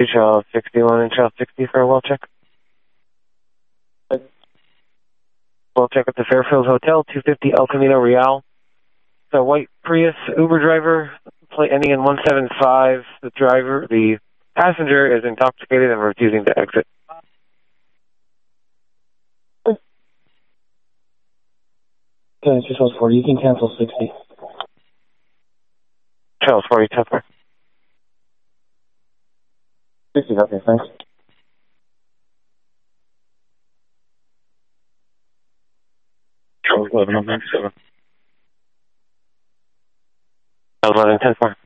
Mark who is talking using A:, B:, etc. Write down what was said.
A: Charles 61 and Charles 60 for a well check. Well check at the Fairfield Hotel, 250 El Camino Real. The white Prius Uber driver, plate ending in 175. The passenger is intoxicated and refusing to exit.
B: Okay, it's Charles 40. You can cancel 60.
A: Charles 40, Tupper.
B: 60, okay, thanks.
A: Charles 11, 97. Charles 11, 10-4.